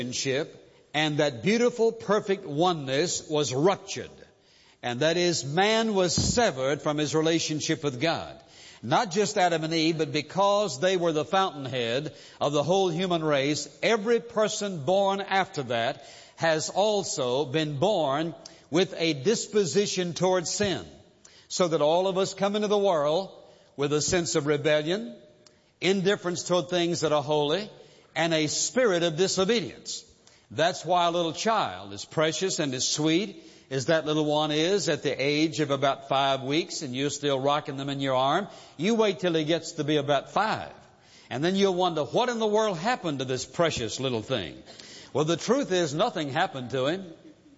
relationship, and that beautiful, perfect oneness was ruptured. And that is, man was severed from his relationship with God. Not just Adam and Eve, but because they were the fountainhead of the whole human race, every person born after that has also been born with a disposition towards sin. So that all of us come into the world with a sense of rebellion, indifference toward things that are holy, and a spirit of disobedience. That's why a little child is precious and is sweet as that little one is at the age of about 5 weeks, and you're still rocking them in your arm. You wait till he gets to be about 5. And then you'll wonder, what in the world happened to this precious little thing? Well, the truth is nothing happened to him.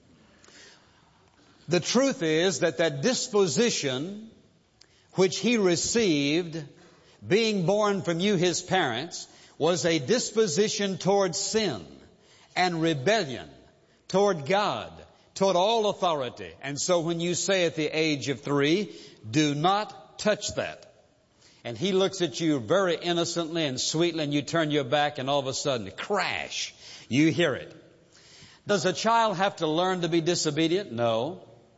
The truth is that disposition which he received, being born from you, his parents, was a disposition toward sin and rebellion toward God, toward all authority. And so when you say at the age of 3, do not touch that. And he looks at you very innocently and sweetly, and you turn your back, and all of a sudden, crash, you hear it. Does a child have to learn to be disobedient? No.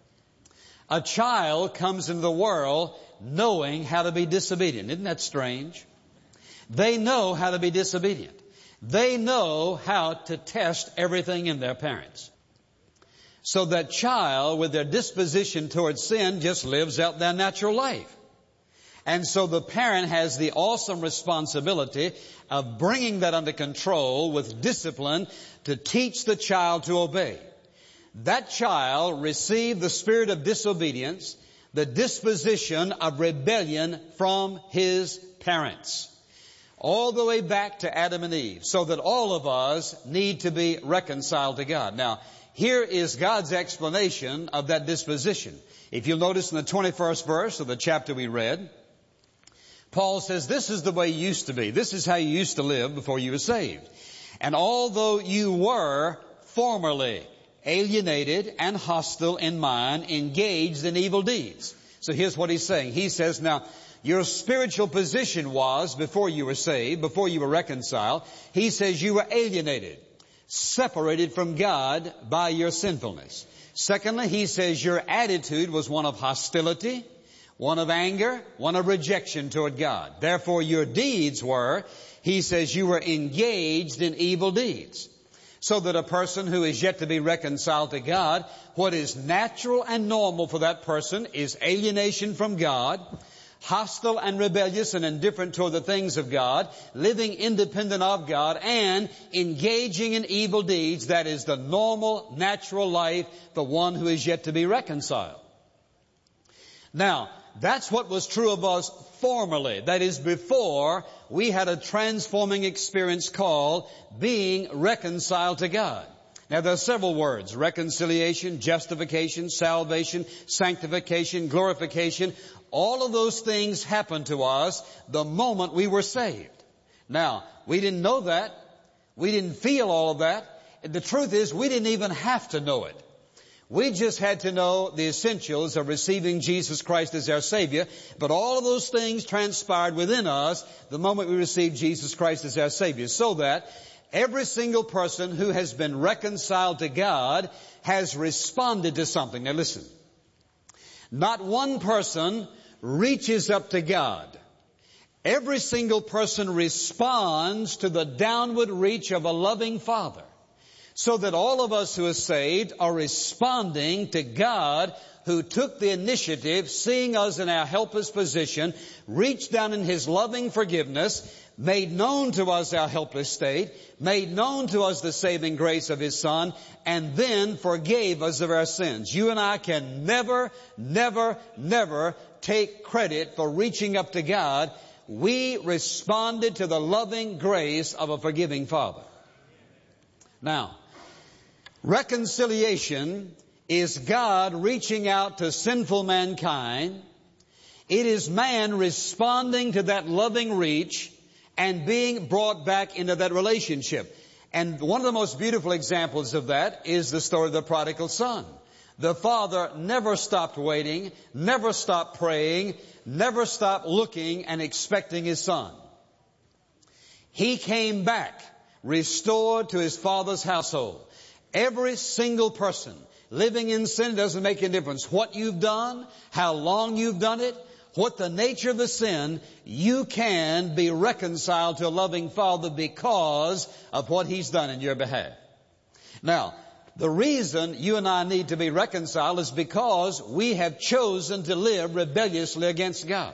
A child comes into the world knowing how to be disobedient. Isn't that strange? They know how to be disobedient. They know how to test everything in their parents. So that child, with their disposition towards sin, just lives out their natural life. And so the parent has the awesome responsibility of bringing that under control with discipline to teach the child to obey. That child received the spirit of disobedience, the disposition of rebellion from his parents, all the way back to Adam and Eve, so that all of us need to be reconciled to God. Now, here is God's explanation of that disposition. If you'll notice in the 21st verse of the chapter we read, Paul says, this is the way you used to be. This is how you used to live before you were saved. And although you were formerly alienated and hostile in mind, engaged in evil deeds. So here's what he's saying. He says, now, your spiritual position was, before you were saved, before you were reconciled, he says you were alienated, separated from God by your sinfulness. Secondly, he says your attitude was one of hostility, one of anger, one of rejection toward God. Therefore, your deeds were, he says, you were engaged in evil deeds. So that a person who is yet to be reconciled to God, what is natural and normal for that person is alienation from God, hostile and rebellious and indifferent toward the things of God, living independent of God, and engaging in evil deeds. That is the normal, natural life for one who is yet to be reconciled. Now, that's what was true of us formerly. That is, before we had a transforming experience called being reconciled to God. Now, there are several words: reconciliation, justification, salvation, sanctification, glorification. All of those things happened to us the moment we were saved. Now, we didn't know that. We didn't feel all of that. The truth is, we didn't even have to know it. We just had to know the essentials of receiving Jesus Christ as our Savior. But all of those things transpired within us the moment we received Jesus Christ as our Savior. So that every single person who has been reconciled to God has responded to something. Now listen. Not one person reaches up to God. Every single person responds to the downward reach of a loving Father. So that all of us who are saved are responding to God, who took the initiative, seeing us in our helpless position, reached down in His loving forgiveness, made known to us our helpless state, made known to us the saving grace of His Son, and then forgave us of our sins. You and I can never take credit for reaching up to God. We responded to the loving grace of a forgiving Father. Now, reconciliation is God reaching out to sinful mankind. It is man responding to that loving reach and being brought back into that relationship. And one of the most beautiful examples of that is the story of the prodigal son. The father never stopped waiting, never stopped praying, never stopped looking and expecting his son. He came back restored to his Father's household. Every single person living in sin, doesn't make any difference what you've done, how long you've done it, what the nature of the sin, you can be reconciled to a loving Father because of what He's done in your behalf. Now, the reason you and I need to be reconciled is because we have chosen to live rebelliously against God.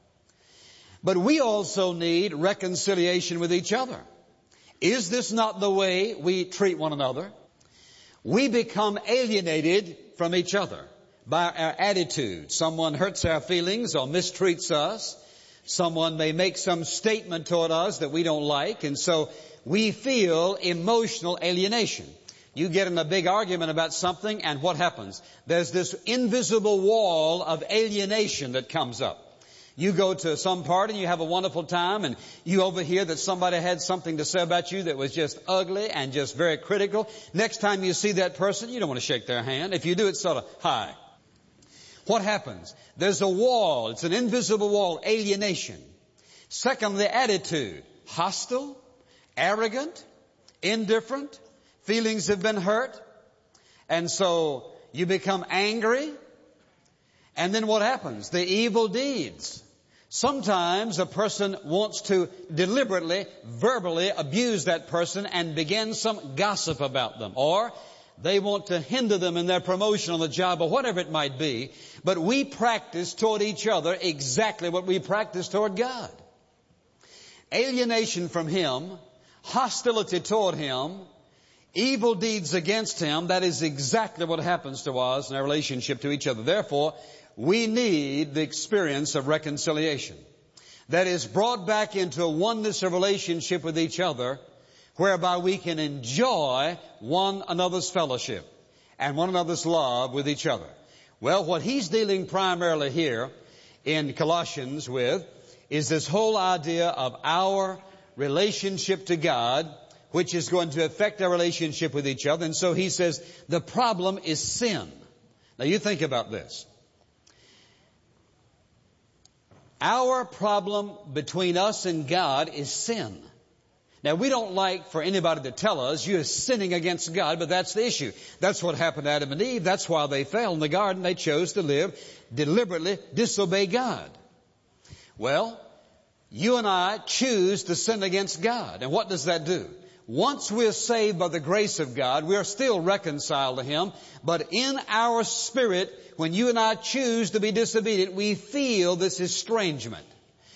But we also need reconciliation with each other. Is this not the way we treat one another? We become alienated from each other by our attitude. Someone hurts our feelings or mistreats us. Someone may make some statement toward us that we don't like, and so we feel emotional alienation. You get in a big argument about something, and what happens? There's this invisible wall of alienation that comes up. You go to some party and you have a wonderful time, and you overhear that somebody had something to say about you that was just ugly and just very critical. Next time you see that person, you don't want to shake their hand. If you do, it's sort of, hi. What happens? There's a wall. It's an invisible wall, alienation. Secondly, attitude. Hostile, arrogant, indifferent. Feelings have been hurt. And so you become angry. And then what happens? The evil deeds. Sometimes a person wants to deliberately, verbally abuse that person and begin some gossip about them. Or they want to hinder them in their promotion on the job or whatever it might be. But we practice toward each other exactly what we practice toward God. Alienation from Him, hostility toward Him, evil deeds against Him, that is exactly what happens to us in our relationship to each other. Therefore, we need the experience of reconciliation that is brought back into a oneness of relationship with each other, whereby we can enjoy one another's fellowship and one another's love with each other. Well, what he's dealing primarily here in Colossians with is this whole idea of our relationship to God, which is going to affect our relationship with each other. And so he says the problem is sin. Now you think about this. Our problem between us and God is sin. Now, we don't like for anybody to tell us you're sinning against God, but that's the issue. That's what happened to Adam and Eve. That's why they fell in the garden. They chose to live deliberately, disobey God. Well, you and I choose to sin against God. And what does that do? Once we're saved by the grace of God, we're still reconciled to Him. But in our spirit, when you and I choose to be disobedient, we feel this estrangement.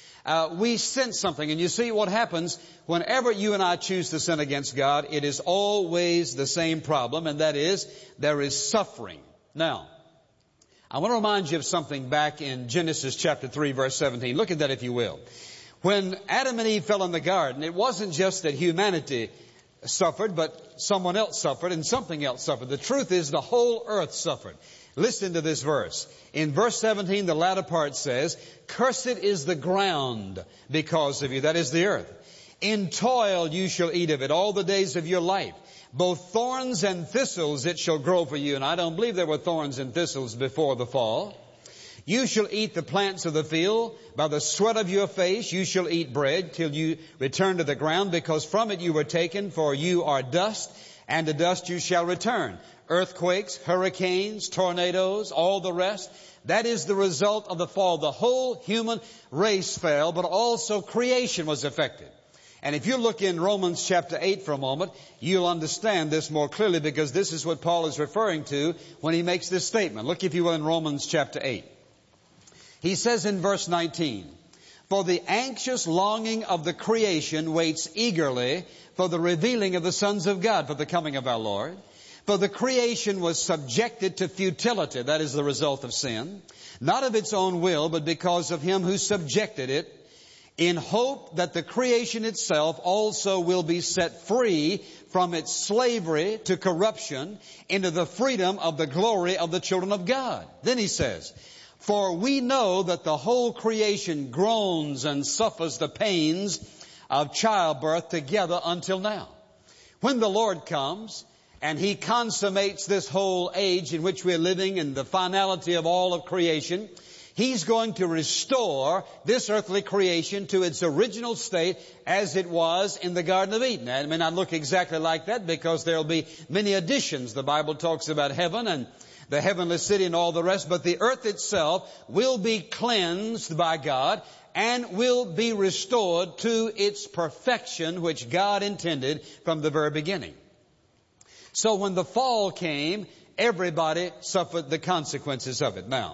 We sense something. And you see what happens whenever you and I choose to sin against God, it is always the same problem, and that is there is suffering. Now, I want to remind you of something back in Genesis chapter 3, verse 17. Look at that if you will. When Adam and Eve fell in the garden, it wasn't just that humanity suffered, but someone else suffered and something else suffered. The truth is the whole earth suffered. Listen to this verse. In verse 17, the latter part says, "Cursed is the ground because of you," that is the earth. "In toil you shall eat of it all the days of your life. Both thorns and thistles it shall grow for you." And I don't believe there were thorns and thistles before the fall. "You shall eat the plants of the field. By the sweat of your face you shall eat bread till you return to the ground, because from it you were taken, for you are dust, and to dust you shall return." Earthquakes, hurricanes, tornadoes, all the rest. That is the result of the fall. The whole human race fell, but also creation was affected. And if you look in Romans chapter 8 for a moment, you'll understand this more clearly, because this is what Paul is referring to when he makes this statement. Look, if you will, in Romans chapter 8. He says in verse 19, "For the anxious longing of the creation waits eagerly for the revealing of the sons of God, for the coming of our Lord. For the creation was subjected to futility," that is the result of sin, "not of its own will, but because of Him who subjected it, in hope that the creation itself also will be set free from its slavery to corruption into the freedom of the glory of the children of God." Then he says, "For we know that the whole creation groans and suffers the pains of childbirth together until now." When the Lord comes and He consummates this whole age in which we're living and the finality of all of creation, He's going to restore this earthly creation to its original state as it was in the Garden of Eden. And it may not look exactly like that because there will be many additions. The Bible talks about heaven and the heavenly city and all the rest, but the earth itself will be cleansed by God and will be restored to its perfection which God intended from the very beginning. So when the fall came, everybody suffered the consequences of it. Now,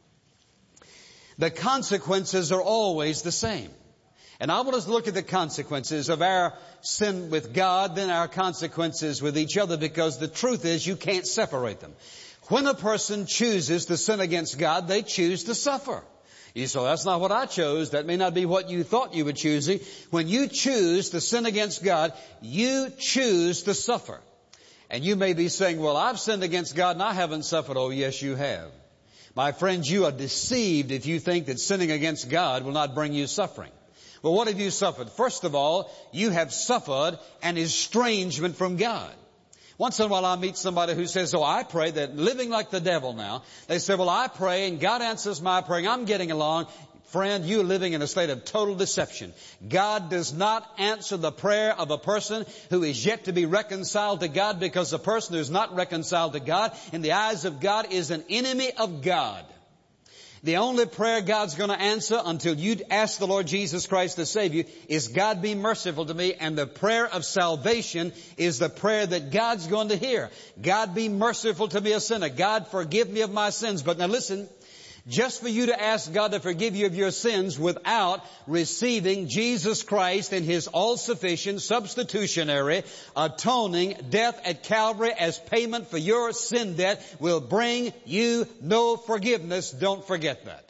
the consequences are always the same. And I want us to look at the consequences of our sin with God, then our consequences with each other, because the truth is you can't separate them. When a person chooses to sin against God, they choose to suffer. You say, that's not what I chose. That may not be what you thought you were choosing. When you choose to sin against God, you choose to suffer. And you may be saying, well, I've sinned against God and I haven't suffered. Oh, yes, you have. My friends, you are deceived if you think that sinning against God will not bring you suffering. Well, what have you suffered? First of all, you have suffered an estrangement from God. Once in a while I meet somebody who says, oh, I pray, that living like the devil now. They say, well, I pray and God answers my praying. I'm getting along. Friend, you're living in a state of total deception. God does not answer the prayer of a person who is yet to be reconciled to God, because the person who is not reconciled to God in the eyes of God is an enemy of God. The only prayer God's going to answer until you ask the Lord Jesus Christ to save you is, God, be merciful to me. And the prayer of salvation is the prayer that God's going to hear. God, be merciful to me, a sinner. God, forgive me of my sins. But now listen, just for you to ask God to forgive you of your sins without receiving Jesus Christ in His all-sufficient, substitutionary, atoning death at Calvary as payment for your sin debt will bring you no forgiveness. Don't forget that.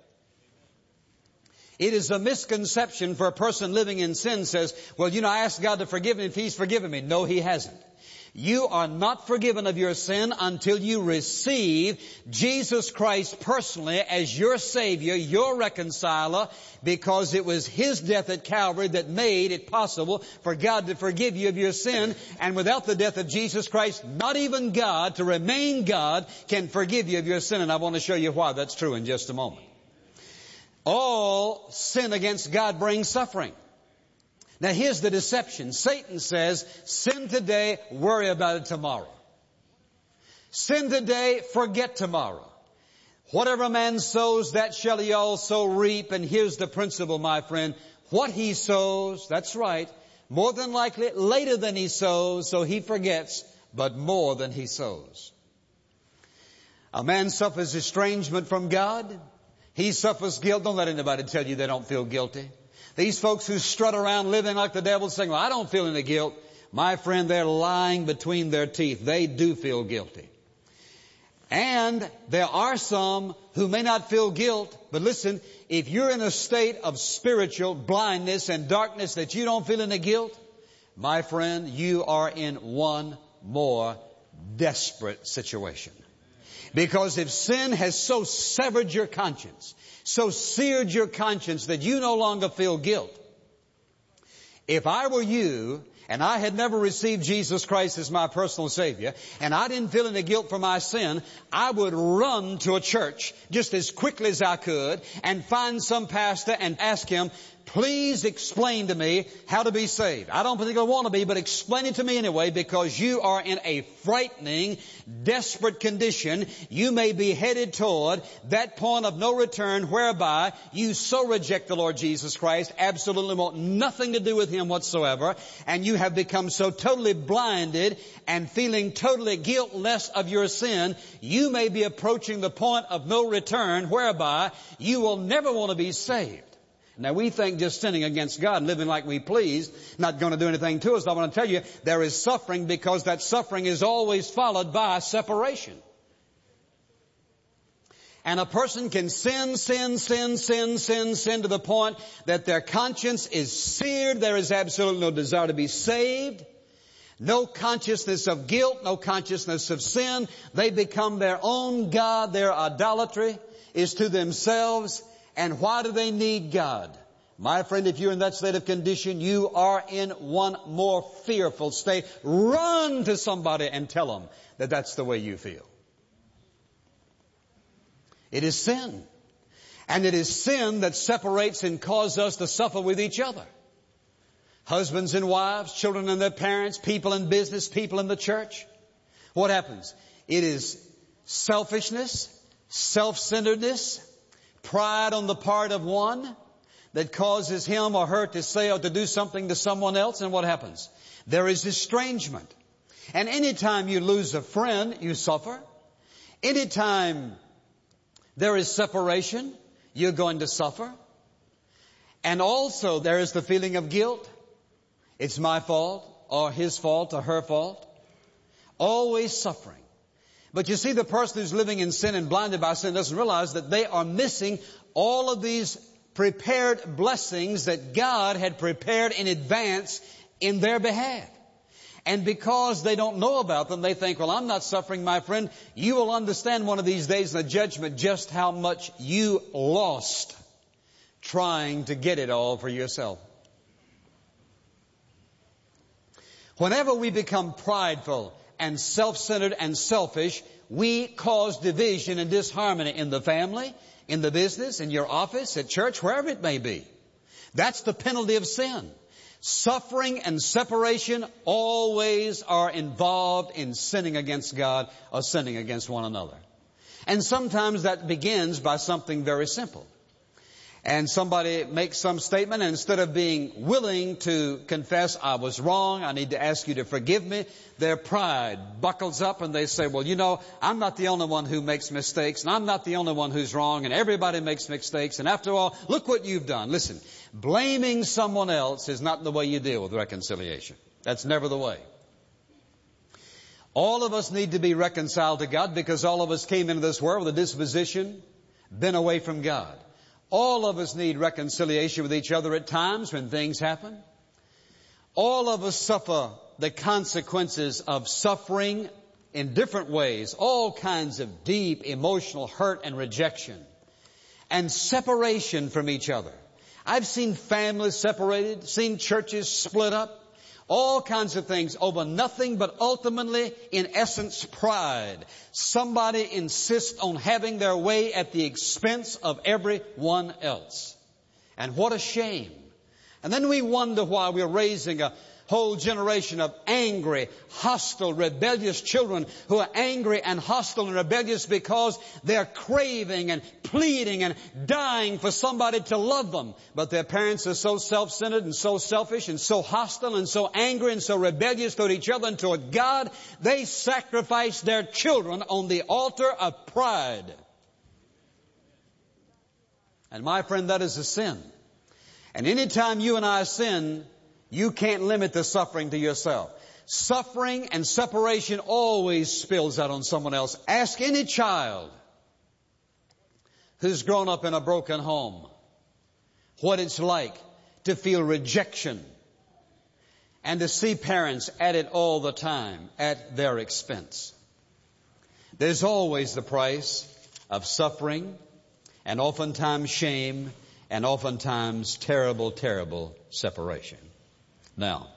It is a misconception for a person living in sin says, well, I asked God to forgive me if He's forgiven me. No, He hasn't. You are not forgiven of your sin until you receive Jesus Christ personally as your Savior, your reconciler, because it was His death at Calvary that made it possible for God to forgive you of your sin. And without the death of Jesus Christ, not even God, to remain God, can forgive you of your sin. And I want to show you why that's true in just a moment. All sin against God brings suffering. Now here's the deception. Satan says, sin today, worry about it tomorrow. Sin today, forget tomorrow. Whatever a man sows, that shall he also reap. And here's the principle, my friend. What he sows, that's right, more than likely later than he sows, so he forgets, but more than he sows. A man suffers estrangement from God. He suffers guilt. Don't let anybody tell you they don't feel guilty. These folks who strut around living like the devil saying, well, I don't feel any guilt. My friend, they're lying between their teeth. They do feel guilty. And there are some who may not feel guilt, but listen, if you're in a state of spiritual blindness and darkness that you don't feel any guilt, my friend, you are in one more desperate situation. Because if sin has so severed your conscience, so seared your conscience that you no longer feel guilt. If I were you, and I had never received Jesus Christ as my personal Savior, and I didn't feel any guilt for my sin, I would run to a church just as quickly as I could and find some pastor and ask him, please explain to me how to be saved. I don't particularly want to be, but explain it to me anyway, because you are in a frightening, desperate condition. You may be headed toward that point of no return whereby you so reject the Lord Jesus Christ, absolutely want nothing to do with Him whatsoever, and you have become so totally blinded and feeling totally guiltless of your sin, you may be approaching the point of no return whereby you will never want to be saved. Now we think just sinning against God, living like we please, not going to do anything to us. I want to tell you, there is suffering, because that suffering is always followed by separation. And a person can sin to the point that their conscience is seared. There is absolutely no desire to be saved. No consciousness of guilt, no consciousness of sin. They become their own God. Their idolatry is to themselves. And why do they need God? My friend, if you're in that state of condition, you are in one more fearful state. Run to somebody and tell them that that's the way you feel. It is sin. And it is sin that separates and causes us to suffer with each other. Husbands and wives, children and their parents, people in business, people in the church. What happens? It is selfishness, self-centeredness, pride on the part of one that causes him or her to say or to do something to someone else. And what happens? There is estrangement. And anytime you lose a friend, you suffer. Anytime there is separation, you're going to suffer. And also there is the feeling of guilt. It's my fault or his fault or her fault. Always suffering. But you see, the person who's living in sin and blinded by sin doesn't realize that they are missing all of these prepared blessings that God had prepared in advance in their behalf. And because they don't know about them, they think, well, I'm not suffering, my friend. You will understand one of these days in the judgment just how much you lost trying to get it all for yourself. Whenever we become prideful and self-centered and selfish, we cause division and disharmony in the family, in the business, in your office, at church, wherever it may be. That's the penalty of sin. Suffering and separation always are involved in sinning against God or sinning against one another. And sometimes that begins by something very simple. And somebody makes some statement, and instead of being willing to confess, I was wrong, I need to ask you to forgive me, their pride buckles up and they say, well, you know, I'm not the only one who makes mistakes, and I'm not the only one who's wrong, and everybody makes mistakes, and after all, look what you've done. Listen, blaming someone else is not the way you deal with reconciliation. That's never the way. All of us need to be reconciled to God because all of us came into this world with a disposition, been away from God. All of us need reconciliation with each other at times when things happen. All of us suffer the consequences of suffering in different ways, all kinds of deep emotional hurt and rejection and separation from each other. I've seen families separated, seen churches split up, all kinds of things over nothing but ultimately, in essence, pride. Somebody insists on having their way at the expense of everyone else. And what a shame. And then we wonder why we're raising a whole generation of angry, hostile, rebellious children who are angry and hostile and rebellious because they're craving and pleading and dying for somebody to love them. But their parents are so self-centered and so selfish and so hostile and so angry and so rebellious toward each other and toward God, they sacrifice their children on the altar of pride. And my friend, that is a sin. And anytime you and I sin, you can't limit the suffering to yourself. Suffering and separation always spills out on someone else. Ask any child who's grown up in a broken home what it's like to feel rejection and to see parents at it all the time at their expense. There's always the price of suffering and oftentimes shame and oftentimes terrible, terrible separation. Now,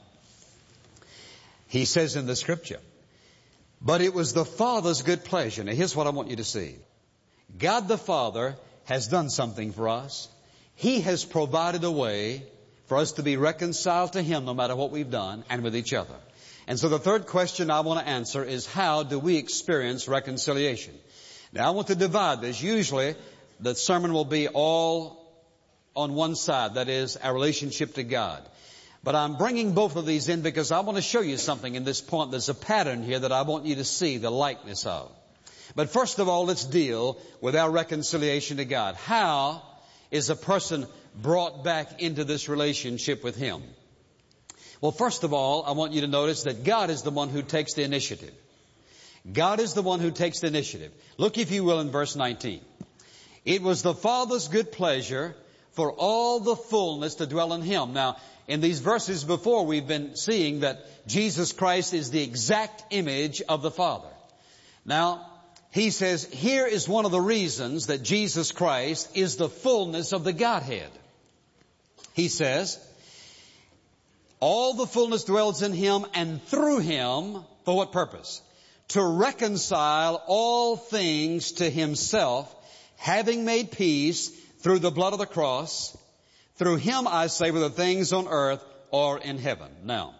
he says in the Scripture, but it was the Father's good pleasure. Now, here's what I want you to see. God the Father has done something for us. He has provided a way for us to be reconciled to Him no matter what we've done and with each other. And so the third question I want to answer is, how do we experience reconciliation? Now, I want to divide this. Usually, the sermon will be all on one side, that is, our relationship to God. But I'm bringing both of these in because I want to show you something in this point. There's a pattern here that I want you to see the likeness of. But first of all, let's deal with our reconciliation to God. How is a person brought back into this relationship with Him? Well, first of all, I want you to notice that God is the one who takes the initiative. God is the one who takes the initiative. Look, if you will, in verse 19. It was the Father's good pleasure for all the fullness to dwell in Him. Now, in these verses before, we've been seeing that Jesus Christ is the exact image of the Father. Now, he says, here is one of the reasons that Jesus Christ is the fullness of the Godhead. He says, all the fullness dwells in Him, and through Him, for what purpose? To reconcile all things to Himself, having made peace through the blood of the cross. Through him, I say, whether things on earth or in heaven. Now,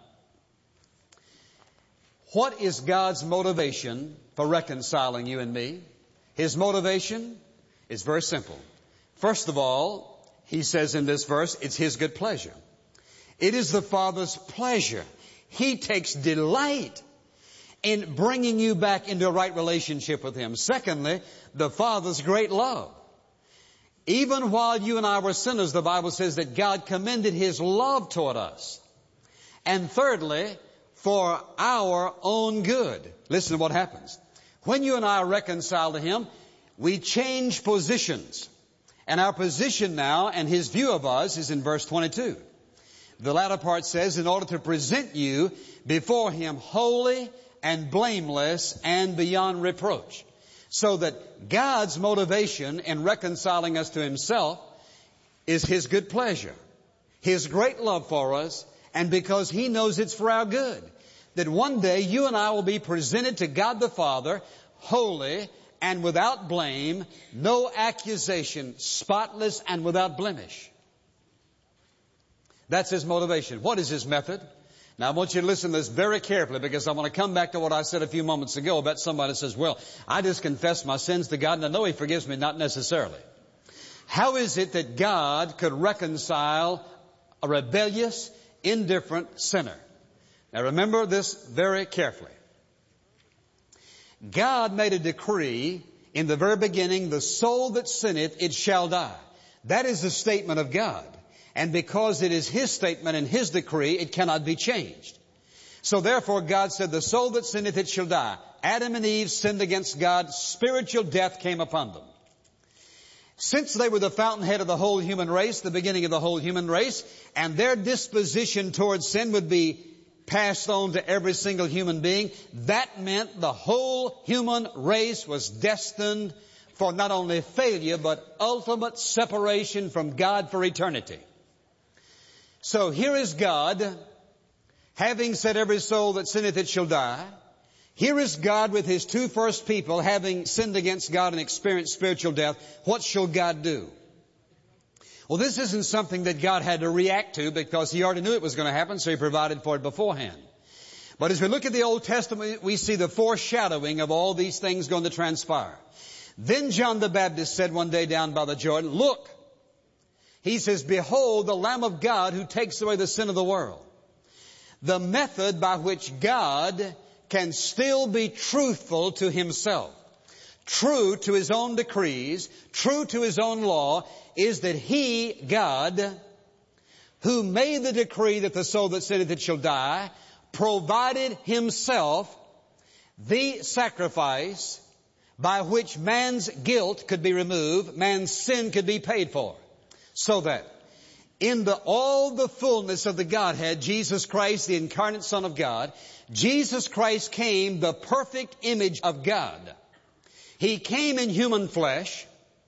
what is God's motivation for reconciling you and me? His motivation is very simple. First of all, he says in this verse, it's his good pleasure. It is the Father's pleasure. He takes delight in bringing you back into a right relationship with him. Secondly, the Father's great love. Even while you and I were sinners, the Bible says that God commended his love toward us. And thirdly, for our own good. Listen to what happens. When you and I are reconciled to him, we change positions. And our position now and his view of us is in verse 22. The latter part says, in order to present you before him holy and blameless and beyond reproach. So that God's motivation in reconciling us to himself is his good pleasure, his great love for us, and because he knows it's for our good. That one day you and I will be presented to God the Father, holy and without blame, no accusation, spotless and without blemish. That's his motivation. What is his method? Now I want you to listen to this very carefully, because I want to come back to what I said a few moments ago about somebody that says, well, I just confess my sins to God and I know he forgives me. Not necessarily. How is it that God could reconcile a rebellious, indifferent sinner? Now remember this very carefully. God made a decree in the very beginning, the soul that sinneth, it shall die. That is the statement of God. And because it is his statement and his decree, it cannot be changed. So therefore God said, the soul that sinneth, it shall die. Adam and Eve sinned against God. Spiritual death came upon them. Since they were the fountainhead of the whole human race, the beginning of the whole human race, and their disposition towards sin would be passed on to every single human being, that meant the whole human race was destined for not only failure, but ultimate separation from God for eternity. So here is God, having said every soul that sinneth it shall die. Here is God with his two first people, having sinned against God and experienced spiritual death. What shall God do? Well, this isn't something that God had to react to, because he already knew it was going to happen, so he provided for it beforehand. But as we look at the Old Testament, we see the foreshadowing of all these things going to transpire. Then John the Baptist said one day down by the Jordan, look, he says, behold the Lamb of God who takes away the sin of the world. The method by which God can still be truthful to himself, true to his own decrees, true to his own law, is that he, God, who made the decree that the soul that sinneth it shall die, provided himself the sacrifice by which man's guilt could be removed, man's sin could be paid for. So that in all the fullness of the Godhead, Jesus Christ, the incarnate Son of God, Jesus Christ came the perfect image of God. He came in human flesh.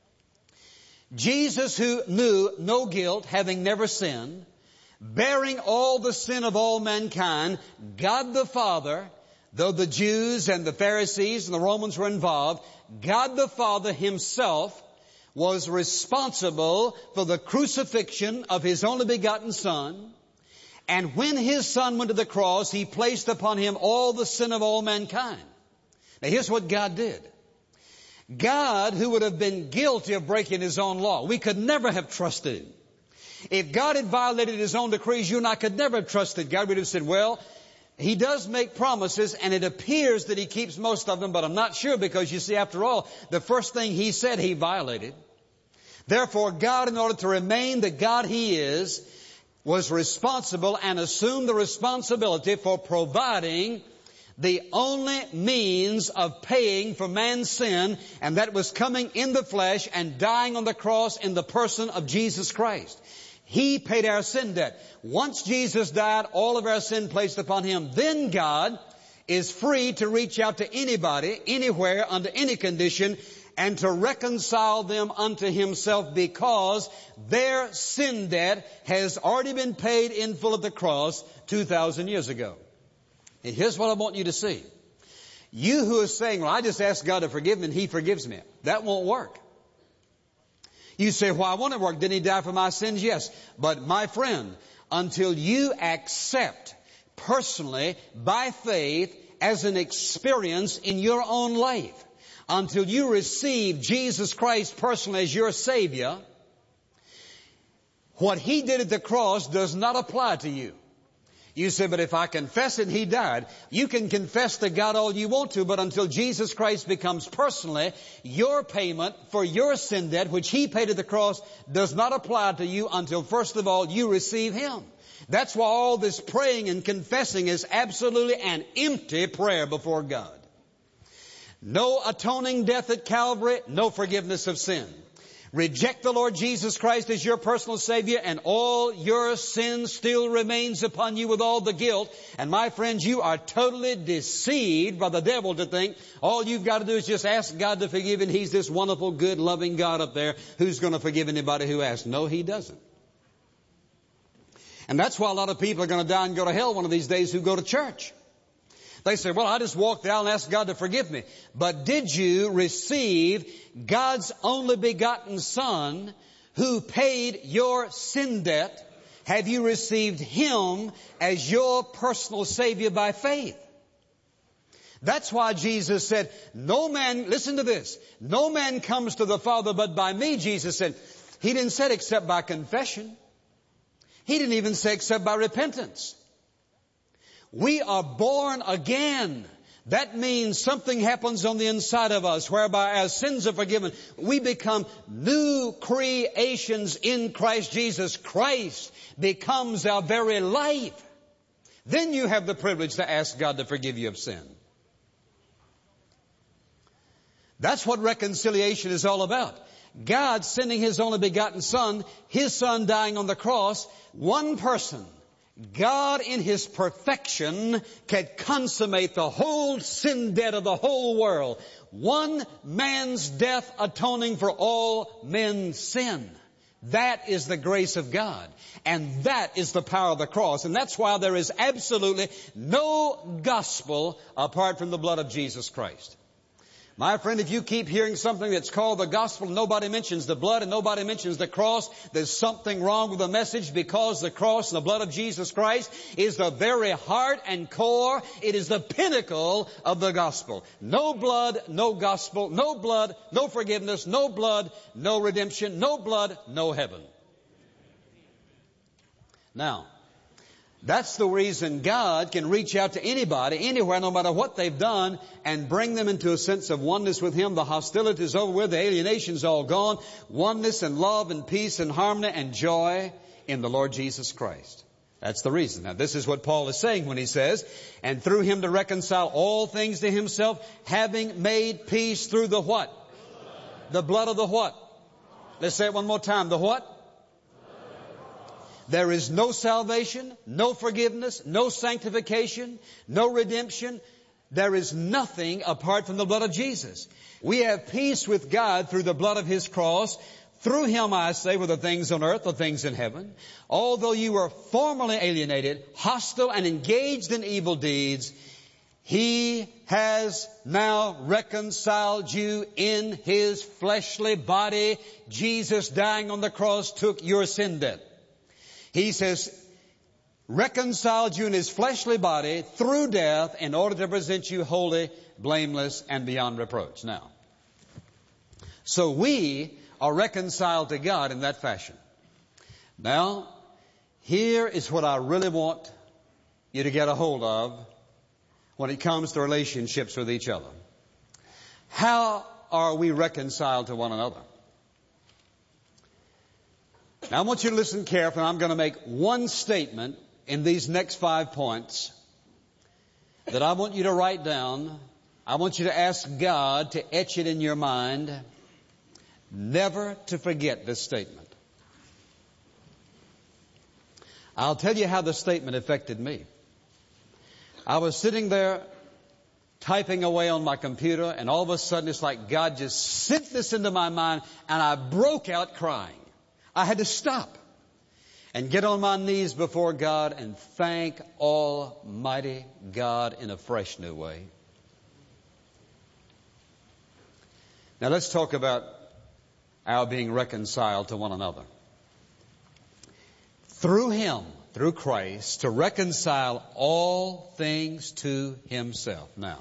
Jesus, who knew no guilt, having never sinned, bearing all the sin of all mankind, God the Father, though the Jews and the Pharisees and the Romans were involved, God the Father himself was responsible for the crucifixion of his only begotten Son. And when his Son went to the cross, he placed upon him all the sin of all mankind. Now here's what God did. God, who would have been guilty of breaking his own law, we could never have trusted him. If God had violated his own decrees, you and I could never have trusted God. We'd have said, well, he does make promises and it appears that he keeps most of them, but I'm not sure, because you see, after all, the first thing he said he violated. Therefore, God, in order to remain the God he is, was responsible and assumed the responsibility for providing the only means of paying for man's sin, and that was coming in the flesh and dying on the cross in the person of Jesus Christ. He paid our sin debt. Once Jesus died, all of our sin placed upon him. Then God is free to reach out to anybody, anywhere, under any condition, and to reconcile them unto himself, because their sin debt has already been paid in full at the cross 2,000 years ago. And here's what I want you to see. You who are saying, well, I just ask God to forgive me and he forgives me. That won't work. You say, well, I want to work. Didn't He die for my sins? Yes. But my friend, until you accept personally by faith as an experience in your own life, until you receive Jesus Christ personally as your Savior, what He did at the cross does not apply to you. You say, but if I confess it, He died. You can confess to God all you want to, but until Jesus Christ becomes personally your payment for your sin debt, which He paid at the cross, does not apply to you until, first of all, you receive Him. That's why all this praying and confessing is absolutely an empty prayer before God. No atoning death at Calvary, no forgiveness of sin. Reject the Lord Jesus Christ as your personal Savior, and all your sin still remains upon you with all the guilt. And my friends, you are totally deceived by the devil to think all you've got to do is just ask God to forgive, and He's this wonderful, good, loving God up there who's going to forgive anybody who asks. No, He doesn't. And that's why a lot of people are going to die and go to hell one of these days who go to church. They say, well, I just walked out and asked God to forgive me. But did you receive God's only begotten Son who paid your sin debt? Have you received Him as your personal Savior by faith? That's why Jesus said, no man, listen to this, no man comes to the Father but by me, Jesus said. He didn't say except by confession. He didn't even say except by repentance. We are born again. That means something happens on the inside of us whereby our sins are forgiven. We become new creations in Christ Jesus. Christ becomes our very life. Then you have the privilege to ask God to forgive you of sin. That's what reconciliation is all about. God sending His only begotten Son, His Son dying on the cross, one person, God in His perfection can consummate the whole sin debt of the whole world. One man's death atoning for all men's sin. That is the grace of God. And that is the power of the cross. And that's why there is absolutely no gospel apart from the blood of Jesus Christ. My friend, if you keep hearing something that's called the gospel, nobody mentions the blood and nobody mentions the cross, there's something wrong with the message, because the cross and the blood of Jesus Christ is the very heart and core. It is the pinnacle of the gospel. No blood, no gospel. No blood, no forgiveness. No blood, no redemption. No blood, no heaven. Now, that's the reason God can reach out to anybody, anywhere, no matter what they've done, and bring them into a sense of oneness with Him. The hostility is over with. The alienation's all gone. Oneness and love and peace and harmony and joy in the Lord Jesus Christ. That's the reason. Now, this is what Paul is saying when he says, and through Him to reconcile all things to Himself, having made peace through the what? The blood of the what? Let's say it one more time. The what? There is no salvation, no forgiveness, no sanctification, no redemption. There is nothing apart from the blood of Jesus. We have peace with God through the blood of His cross. Through Him, I say, were the things on earth, the things in heaven. Although you were formerly alienated, hostile, and engaged in evil deeds, He has now reconciled you in His fleshly body. Jesus dying on the cross took your sin debt. He says, reconciled you in His fleshly body through death in order to present you holy, blameless, and beyond reproach. Now, so we are reconciled to God in that fashion. Now, here is what I really want you to get a hold of when it comes to relationships with each other. How are we reconciled to one another? Now, I want you to listen carefully. I'm going to make one statement in these next 5 points that I want you to write down. I want you to ask God to etch it in your mind, never to forget this statement. I'll tell you how the statement affected me. I was sitting there typing away on my computer, and all of a sudden it's like God just sent this into my mind, and I broke out crying. I had to stop and get on my knees before God and thank Almighty God in a fresh new way. Now let's talk about our being reconciled to one another. Through Him, through Christ, to reconcile all things to Himself. Now,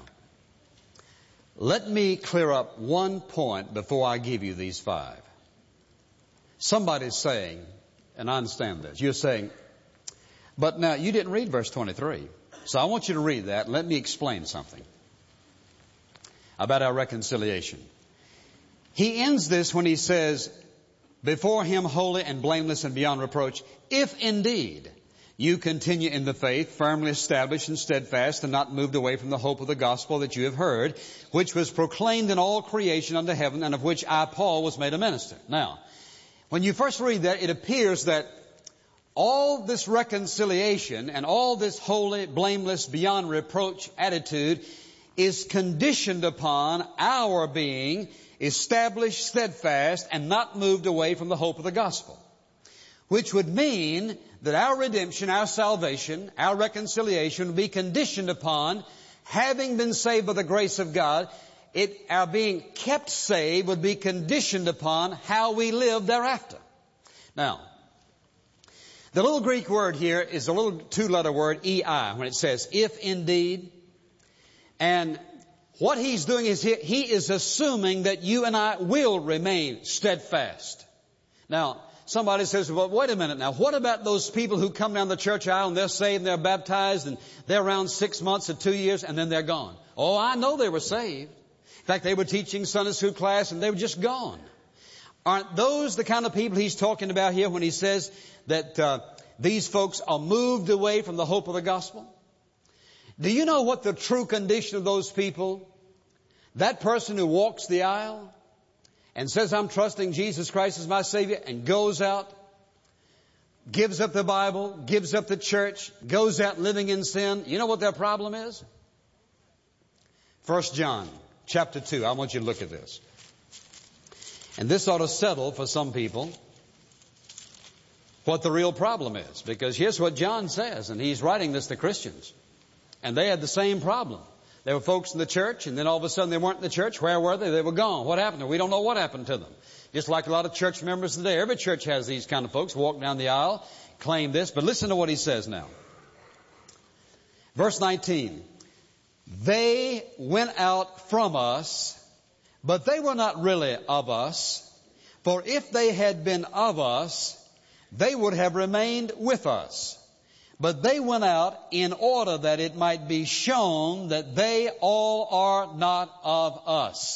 let me clear up one point before I give you these 5. Somebody's saying, and I understand this, you're saying, but now you didn't read verse 23. So I want you to read that and let me explain something about our reconciliation. He ends this when he says, before Him holy and blameless and beyond reproach, if indeed you continue in the faith, firmly established and steadfast, and not moved away from the hope of the gospel that you have heard, which was proclaimed in all creation under heaven, and of which I, Paul, was made a minister. Now, when you first read that, it appears that all this reconciliation and all this holy, blameless, beyond reproach attitude is conditioned upon our being established, steadfast, and not moved away from the hope of the gospel. Which would mean that our redemption, our salvation, our reconciliation would be conditioned upon having been saved by the grace of God. Our being kept saved would be conditioned upon how we live thereafter. Now, the little Greek word here is a little 2-letter word, ei, when it says, if indeed. And what he's doing is he is assuming that you and I will remain steadfast. Now, somebody says, well, wait a minute now. What about those people who come down the church aisle and they're saved and they're baptized and they're around 6 months or 2 years and then they're gone? Oh, I know they were saved. In fact, they were teaching Sunday school class and they were just gone. Aren't those the kind of people he's talking about here when he says that these folks are moved away from the hope of the gospel? Do you know what the true condition of those people? That person who walks the aisle and says, I'm trusting Jesus Christ as my Savior, and goes out, gives up the Bible, gives up the church, goes out living in sin. You know what their problem is? 1 John chapter 2. I want you to look at this. And this ought to settle for some people what the real problem is. Because here's what John says, and he's writing this to Christians. And they had the same problem. There were folks in the church, and then all of a sudden they weren't in the church. Where were they? They were gone. What happened to them? We don't know what happened to them. Just like a lot of church members today. Every church has these kind of folks walk down the aisle, claim this. But listen to what he says now. Verse 19. They went out from us, but they were not really of us. For if they had been of us, they would have remained with us. But they went out in order that it might be shown that they all are not of us.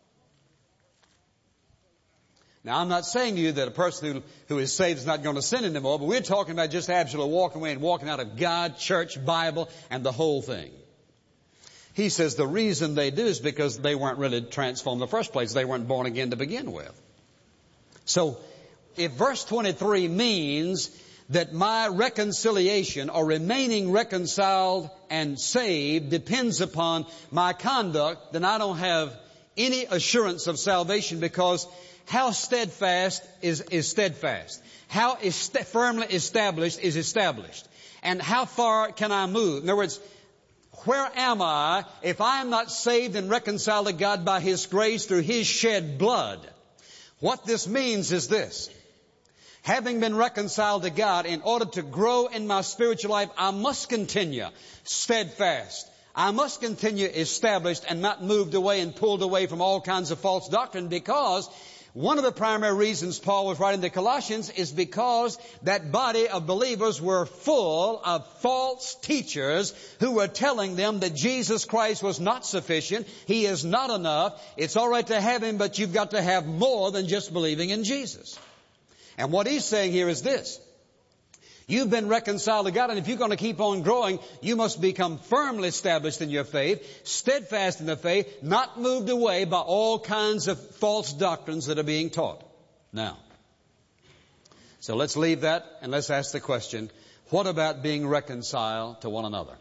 Now, I'm not saying to you that a person who is saved is not going to sin anymore, but we're talking about just absolutely walking away and walking out of God, church, Bible, and the whole thing. He says the reason they do is because they weren't really transformed in the first place. They weren't born again to begin with. So, if verse 23 means that my reconciliation or remaining reconciled and saved depends upon my conduct, then I don't have any assurance of salvation, because how steadfast is steadfast. How firmly established is established. And how far can I move? In other words, where am I if I am not saved and reconciled to God by His grace through His shed blood? What this means is this. Having been reconciled to God, in order to grow in my spiritual life, I must continue steadfast. I must continue established and not moved away and pulled away from all kinds of false doctrine, because one of the primary reasons Paul was writing to Colossians is because that body of believers were full of false teachers who were telling them that Jesus Christ was not sufficient. He is not enough. It's all right to have Him, but you've got to have more than just believing in Jesus. And what he's saying here is this. You've been reconciled to God, and if you're going to keep on growing, you must become firmly established in your faith, steadfast in the faith, not moved away by all kinds of false doctrines that are being taught. Now, so let's leave that and let's ask the question, what about being reconciled to one another?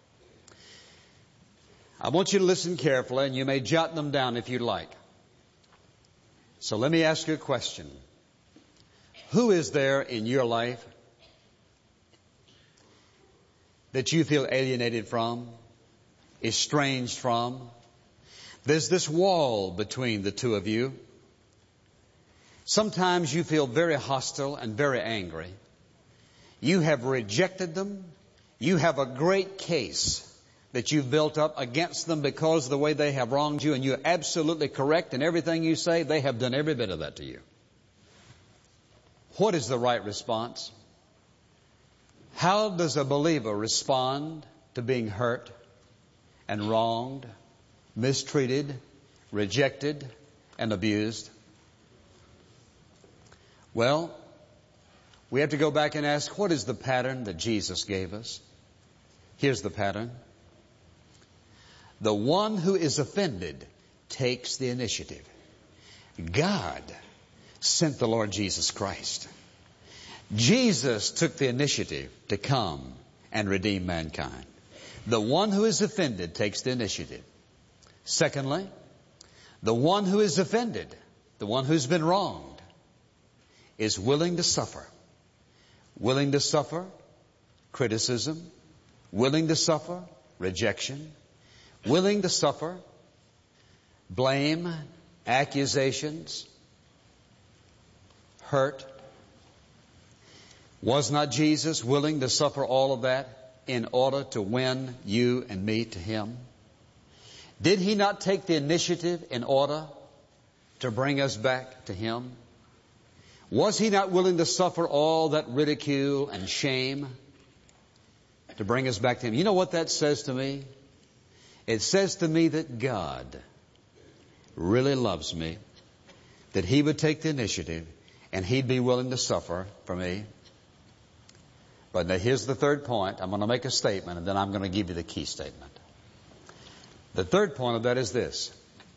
I want you to listen carefully, and you may jot them down if you'd like. So let me ask you a question. Who is there in your life that you feel alienated from, estranged from? There's this wall between the two of you. Sometimes you feel very hostile and very angry. You have rejected them. You have a great case that you've built up against them because of the way they have wronged you, and you're absolutely correct in everything you say. They have done every bit of that to you. What is the right response? How does a believer respond to being hurt and wronged, mistreated, rejected, and abused? Well, we have to go back and ask, what is the pattern that Jesus gave us? Here's the pattern. The one who is offended takes the initiative. God sent the Lord Jesus Christ. Jesus took the initiative to come and redeem mankind. The one who is offended takes the initiative. Secondly, the one who is offended, the one who's been wronged, is willing to suffer. Willing to suffer criticism, willing to suffer rejection, willing to suffer blame, accusations, hurt. Was not Jesus willing to suffer all of that in order to win you and me to Him? Did He not take the initiative in order to bring us back to Him? Was He not willing to suffer all that ridicule and shame to bring us back to Him? You know what that says to me? It says to me that God really loves me, that He would take the initiative and He'd be willing to suffer for me. But now here's the third point. I'm going to make a statement, and then I'm going to give you the key statement. The third point of that is this.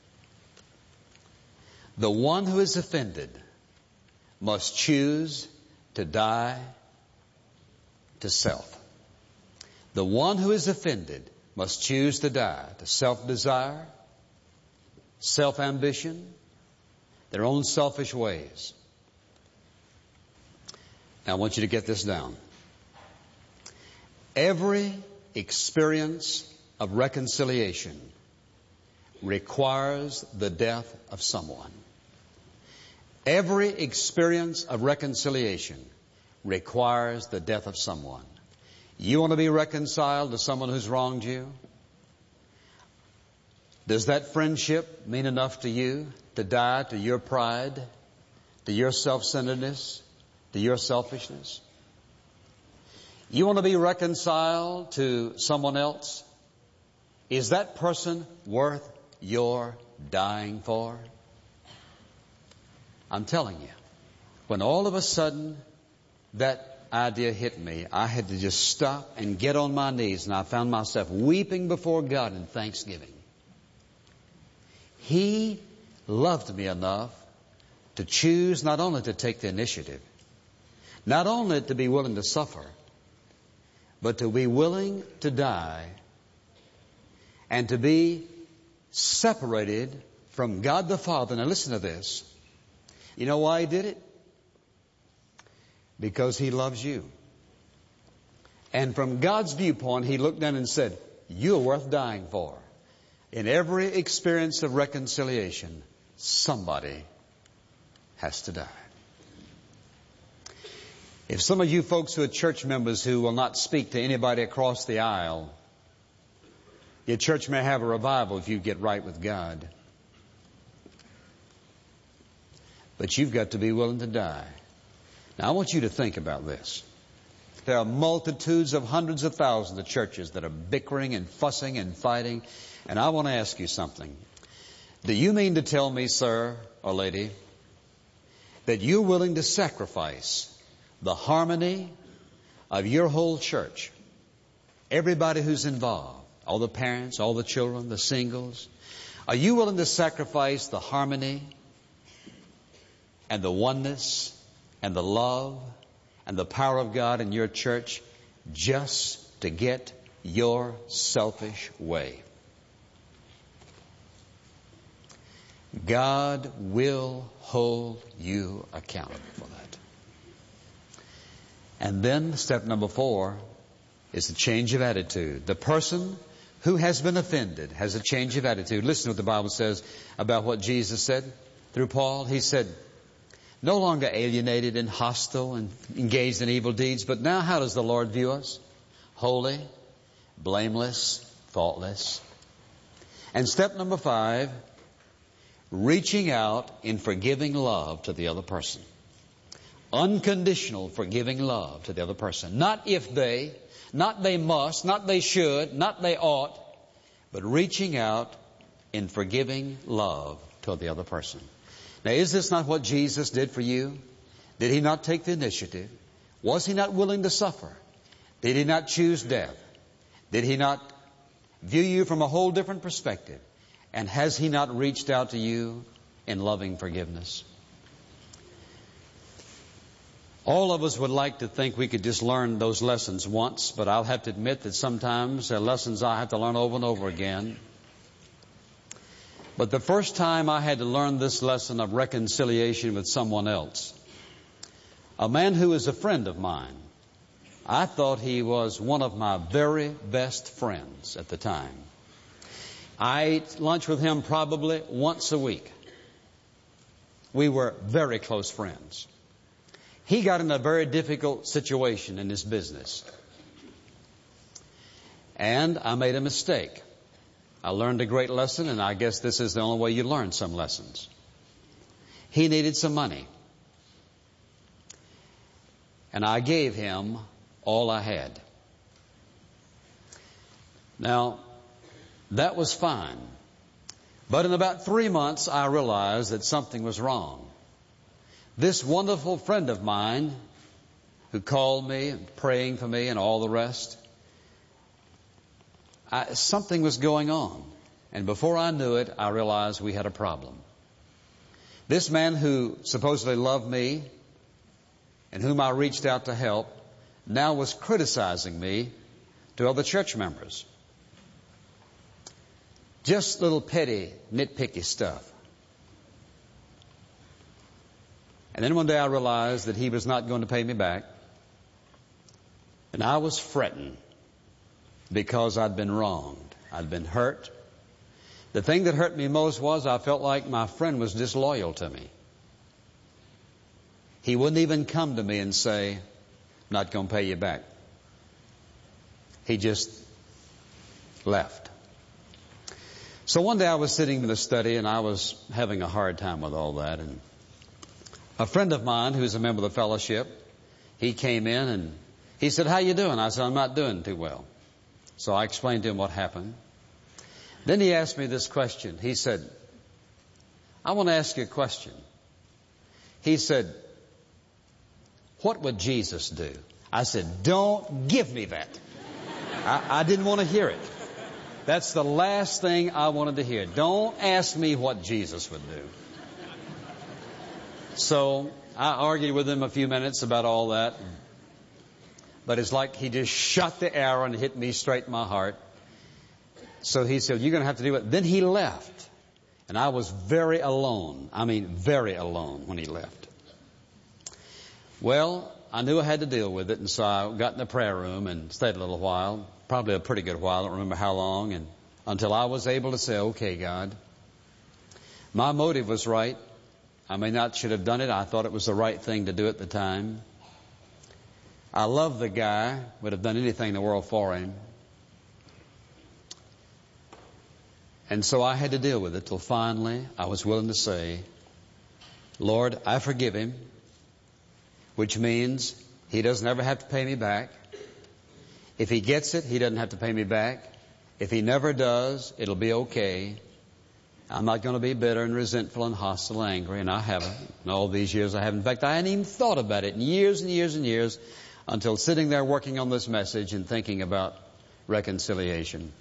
The one who is offended must choose to die to self. The one who is offended must choose to die to self-desire, self-ambition, their own selfish ways. Now I want you to get this down. Every experience of reconciliation requires the death of someone. Every experience of reconciliation requires the death of someone. You want to be reconciled to someone who's wronged you? Does that friendship mean enough to you to die to your pride, to your self-centeredness, to your selfishness? You want to be reconciled to someone else? Is that person worth your dying for? I'm telling you, when all of a sudden that idea hit me, I had to just stop and get on my knees, and I found myself weeping before God in thanksgiving. He loved me enough to choose not only to take the initiative, not only to be willing to suffer, but to be willing to die and to be separated from God the Father. Now listen to this. You know why He did it? Because He loves you. And from God's viewpoint, He looked down and said, you're worth dying for. In every experience of reconciliation, somebody has to die. If some of you folks who are church members who will not speak to anybody across the aisle, your church may have a revival if you get right with God. But you've got to be willing to die. Now, I want you to think about this. There are multitudes of hundreds of thousands of churches that are bickering and fussing and fighting. And I want to ask you something. Do you mean to tell me, sir or lady, that you're willing to sacrifice the harmony of your whole church, everybody who's involved, all the parents, all the children, the singles? Are you willing to sacrifice the harmony and the oneness and the love and the power of God in your church just to get your selfish way? God will hold you accountable for that. And then step number 4 is the change of attitude. The person who has been offended has a change of attitude. Listen to what the Bible says about what Jesus said through Paul. He said, No longer alienated and hostile and engaged in evil deeds. But now how does the Lord view us? Holy, blameless, faultless. And step number 5, reaching out in forgiving love to the other person. Unconditional forgiving love to the other person. Not if they, not they must, not they should, not they ought, but reaching out in forgiving love to the other person. Now, is this not what Jesus did for you? Did He not take the initiative? Was He not willing to suffer? Did He not choose death? Did He not view you from a whole different perspective? And has He not reached out to you in loving forgiveness? All of us would like to think we could just learn those lessons once, but I'll have to admit that sometimes they're lessons I have to learn over and over again. But the first time I had to learn this lesson of reconciliation with someone else, a man who was a friend of mine, I thought he was one of my very best friends at the time. I ate lunch with him probably once a week. We were very close friends. He got in a very difficult situation in his business. And I made a mistake. I learned a great lesson, and I guess this is the only way you learn some lessons. He needed some money. And I gave him all I had. Now, that was fine. But in about 3 months, I realized that something was wrong. This wonderful friend of mine who called me and praying for me and all the rest, something was going on. And before I knew it, I realized we had a problem. This man who supposedly loved me and whom I reached out to help now was criticizing me to other church members. Just little petty, nitpicky stuff. And then one day I realized that he was not going to pay me back. And I was fretting because I'd been wronged. I'd been hurt. The thing that hurt me most was I felt like my friend was disloyal to me. He wouldn't even come to me and say, "Not going to pay you back." He just left. So one day I was sitting in the study and I was having a hard time with all that. And a friend of mine who's a member of the fellowship, he came in and he said, "How you doing?" I said, "I'm not doing too well." So I explained to him what happened. Then he asked me this question. He said, "I want to ask you a question." He said, "What would Jesus do?" I said, "Don't give me that." I didn't want to hear it. That's the last thing I wanted to hear. Don't ask me what Jesus would do. So I argued with him a few minutes about all that. But it's like he just shot the arrow and hit me straight in my heart. So he said, "You're going to have to do it." Then he left. And I was very alone. I mean, very alone when he left. Well, I knew I had to deal with it. And so I got in the prayer room and stayed a little while. Probably a pretty good while. I don't remember how long. And until I was able to say, "Okay, God, my motive was right. I may not should have done it. I thought it was the right thing to do at the time. I love the guy. Would have done anything in the world for him." And so I had to deal with it till finally I was willing to say, "Lord, I forgive him," which means he doesn't ever have to pay me back. If he gets it, he doesn't have to pay me back. If he never does, it'll be okay. I'm not going to be bitter and resentful and hostile and angry, and I haven't. In all these years I haven't. In fact, I hadn't even thought about it in years and years and years until sitting there working on this message and thinking about reconciliation.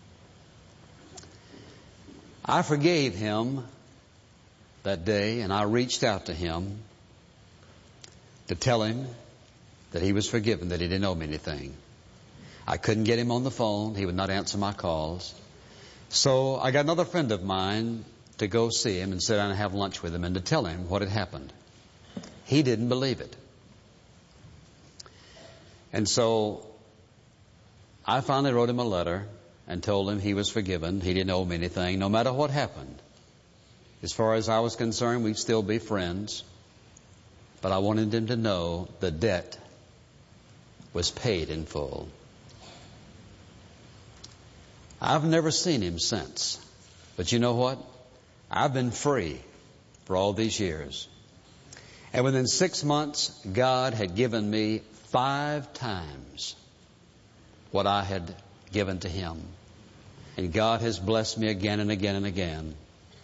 I forgave him that day, and I reached out to him to tell him that he was forgiven, that he didn't owe me anything. I couldn't get him on the phone. He would not answer my calls. So I got another friend of mine to go see him and sit down and have lunch with him and to tell him what had happened. He didn't believe it. And so I finally wrote him a letter and told him he was forgiven. He didn't owe me anything, no matter what happened. As far as I was concerned, we'd still be friends. but I wanted him to know the debt was paid in full. I've never seen him since. But you know what? I've been free for all these years. And within 6 months, God had given me 5 times what I had given to him. And God has blessed me again and again and again.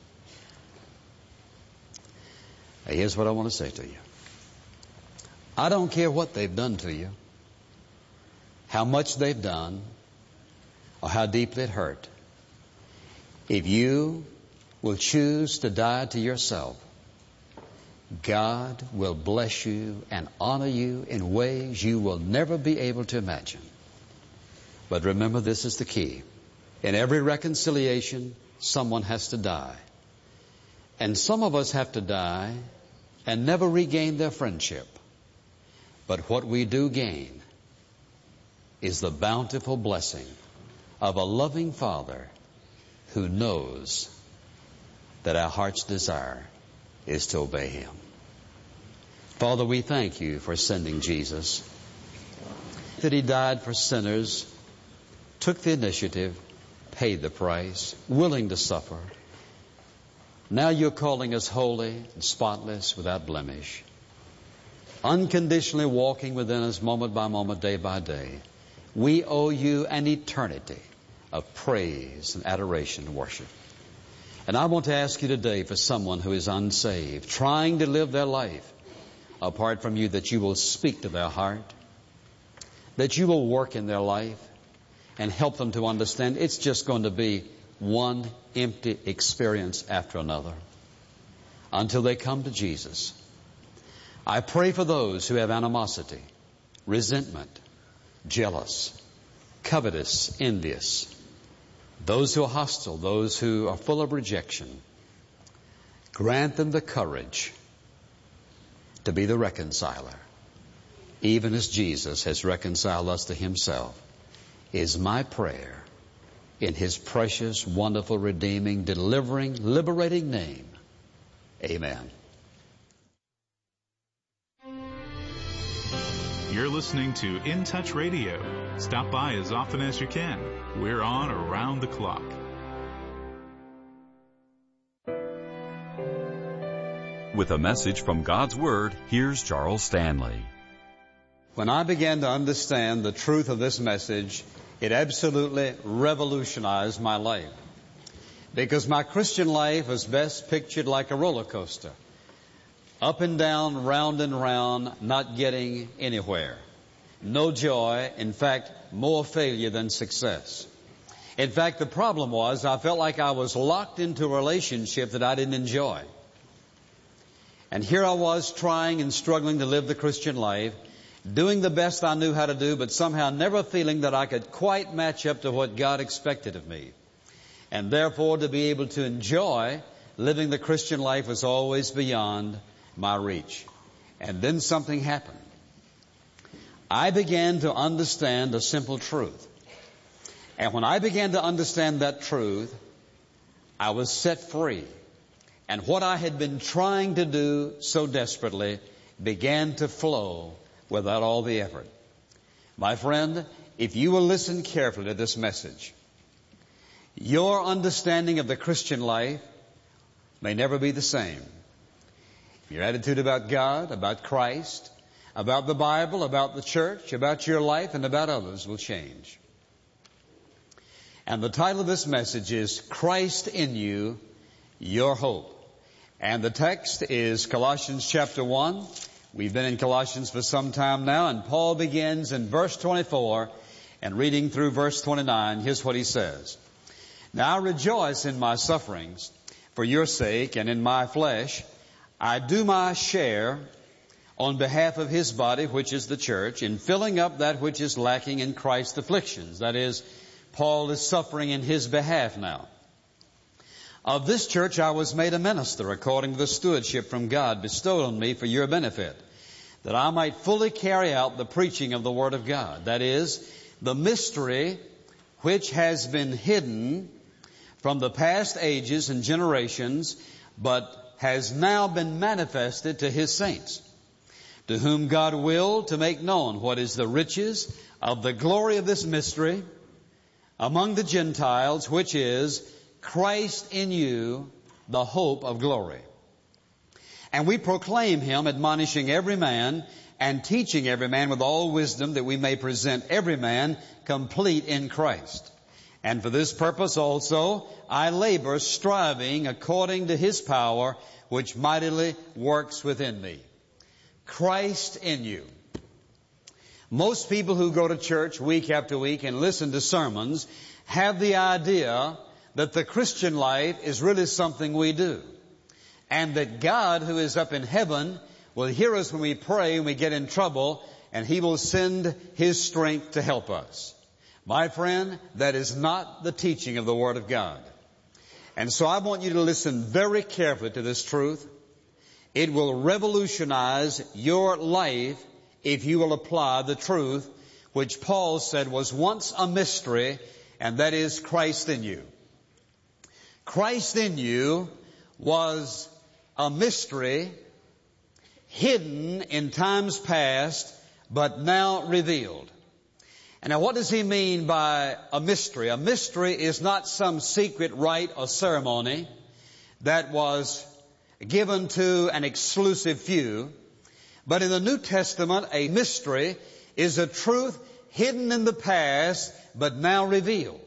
Now, here's what I want to say to you. I don't care what they've done to you, how much they've done, or how deeply it hurt. If you will choose to die to yourself, God will bless you and honor you in ways you will never be able to imagine. But remember, this is the key. In every reconciliation, someone has to die. And some of us have to die and never regain their friendship. But what we do gain is the bountiful blessing of a loving Father who knows that our heart's desire is to obey him. Father, we thank you for sending Jesus, that he died for sinners, took the initiative, paid the price, willing to suffer. Now you're calling us holy and spotless, without blemish, unconditionally walking within us moment by moment, day by day. We owe you an eternity of praise and adoration and worship. And I want to ask you today, for someone who is unsaved, trying to live their life apart from you, that you will speak to their heart, that you will work in their life and help them to understand it's just going to be one empty experience after another until they come to Jesus. I pray for those who have animosity, resentment, jealous, covetous, envious, those who are hostile, those who are full of rejection. Grant them the courage to be the reconciler, even as Jesus has reconciled us to himself, is my prayer in his precious, wonderful, redeeming, delivering, liberating name. Amen. You're listening to In Touch Radio. Stop by as often as you can. We're on around the clock. With a message from God's Word, here's Charles Stanley. When I began to understand the truth of this message, it absolutely revolutionized my life. Because my Christian life was best pictured like a roller coaster. Up and down, round and round, not getting anywhere. No joy, in fact, more failure than success. In fact, the problem was I felt like I was locked into a relationship that I didn't enjoy. And here I was trying and struggling to live the Christian life, doing the best I knew how to do, but somehow never feeling that I could quite match up to what God expected of me. And therefore, to be able to enjoy living the Christian life was always beyond my reach. And then something happened. I began to understand a simple truth. And when I began to understand that truth, I was set free. And what I had been trying to do so desperately began to flow without all the effort. My friend, if you will listen carefully to this message, your understanding of the Christian life may never be the same. Your attitude about God, about Christ, about the Bible, about the church, about your life, and about others will change. And the title of this message is Christ in You, Your Hope. And the text is Colossians chapter 1. We've been in Colossians for some time now, and Paul begins in verse 24 and reading through verse 29. Here's what he says. Now I rejoice in my sufferings for your sake, and in my flesh I do my share on behalf of his body, which is the church, in filling up that which is lacking in Christ's afflictions. That is, Paul is suffering in his behalf now. Of this church I was made a minister according to the stewardship from God bestowed on me for your benefit, that I might fully carry out the preaching of the Word of God. That is, the mystery which has been hidden from the past ages and generations, but has now been manifested to his saints. to whom God willed to make known what is the riches of the glory of this mystery among the Gentiles, which is Christ in you, the hope of glory. And we proclaim him, admonishing every man and teaching every man with all wisdom, that we may present every man complete in Christ. And for this purpose also I labor, striving according to his power, which mightily works within me. Christ in you. Most people who go to church week after week and listen to sermons have the idea that the Christian life is really something we do, and that God, who is up in heaven, will hear us when we pray and we get in trouble, and he will send his strength to help us. My friend, that is not the teaching of the Word of God. And so I want you to listen very carefully to this truth. It will revolutionize your life if you will apply the truth which Paul said was once a mystery, and that is Christ in you. Christ in you was a mystery hidden in times past, but now revealed. And now what does he mean by a mystery? A mystery is not some secret rite or ceremony that was given to an exclusive few. But in the New Testament, a mystery is a truth hidden in the past, but now revealed.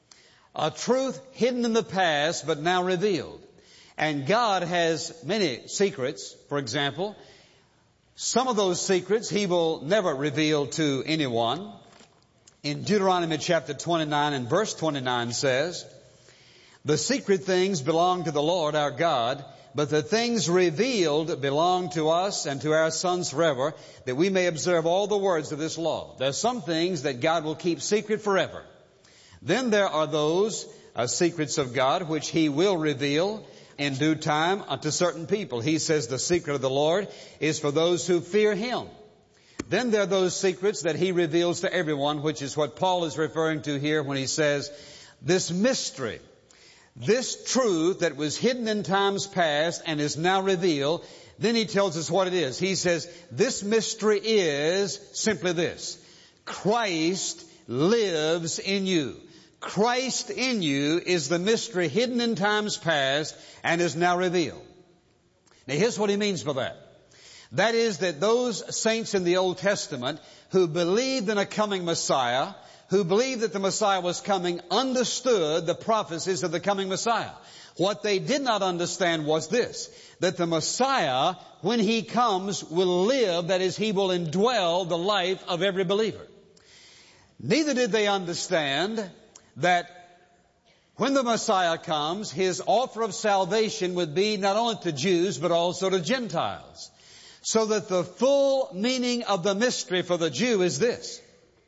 A truth hidden in the past, but now revealed. And God has many secrets. For example, some of those secrets he will never reveal to anyone. In Deuteronomy chapter 29 and verse 29 says, "The secret things belong to the Lord our God, but the things revealed belong to us and to our sons forever, that we may observe all the words of this law." There are some things that God will keep secret forever. Then there are those secrets of God which he will reveal in due time unto certain people. He says the secret of the Lord is for those who fear him. Then there are those secrets that he reveals to everyone, which is what Paul is referring to here when he says this mystery. This truth that was hidden in times past and is now revealed, then he tells us what it is. He says, this mystery is simply this: Christ lives in you. Christ in you is the mystery hidden in times past and is now revealed. Now here's what he means by that. That is that those saints in the Old Testament who believed in a coming Messiah, who believed that the Messiah was coming, understood the prophecies of the coming Messiah. What they did not understand was this: that the Messiah, when he comes, will live, that is, he will indwell the life of every believer. Neither did they understand that when the Messiah comes, his offer of salvation would be not only to Jews, but also to Gentiles. So that the full meaning of the mystery for the Jew is this: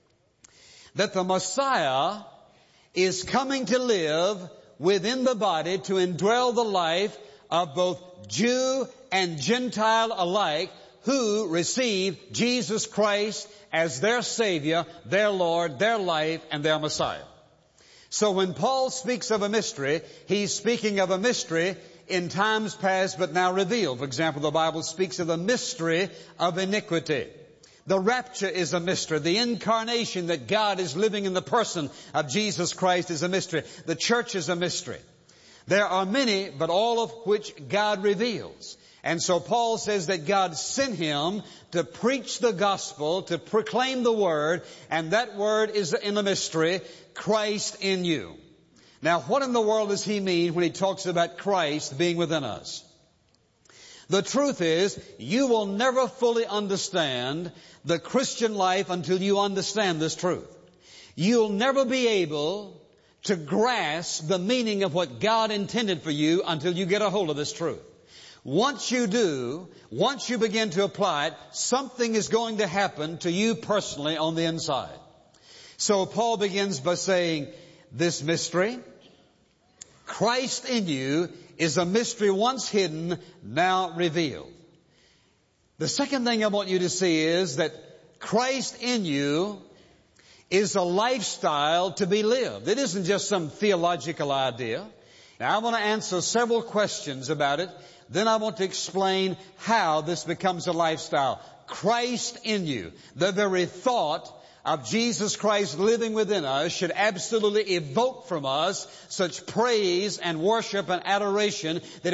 that the Messiah is coming to live within the body to indwell the life of both Jew and Gentile alike, who receive Jesus Christ as their Savior, their Lord, their life, and their Messiah. So when Paul speaks of a mystery, he's speaking of a mystery in times past but now revealed. For example, the Bible speaks of the mystery of iniquity. The rapture is a mystery. The incarnation, that God is living in the person of Jesus Christ, is a mystery. The church is a mystery. There are many, but all of which God reveals. And so Paul says that God sent him to preach the gospel, to proclaim the word, and that word is in the mystery, Christ in you. Now, what in the world does he mean when he talks about Christ being within us? The truth is, you will never fully understand the Christian life until you understand this truth. You'll never be able to grasp the meaning of what God intended for you until you get a hold of this truth. Once you do, once you begin to apply it, something is going to happen to you personally on the inside. So Paul begins by saying, this mystery, Christ in you, is a mystery once hidden, now revealed. The second thing I want you to see is that Christ in you is a lifestyle to be lived. It isn't just some theological idea. Now I want to answer several questions about it. Then I want to explain how this becomes a lifestyle. Christ in you. The very thought of Jesus Christ living within us should absolutely evoke from us such praise and worship and adoration that